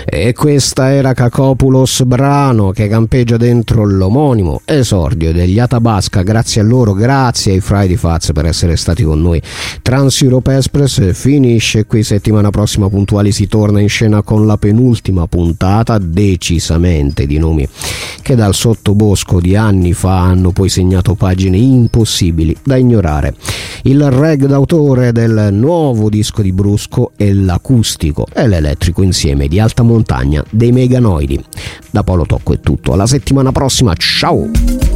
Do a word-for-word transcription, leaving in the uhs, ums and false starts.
E questa era Cacopulos, brano che campeggia dentro l'omonimo esordio degli Atabasca. Grazie a loro, grazie ai Friday Fats per essere stati con noi. Trans Europe Express finisce qui, settimana prossima puntuali si torna in scena con la penultima puntata, decisamente di nomi che dal sottobosco di anni fa hanno poi segnato pagine impossibili da ignorare. Il reg d'autore del nuovo disco di Brusco e l'acustico e l'elettrico insieme di Alta Montagna dei Meganoidi. Da Paolo Tocco è tutto, alla settimana prossima, ciao!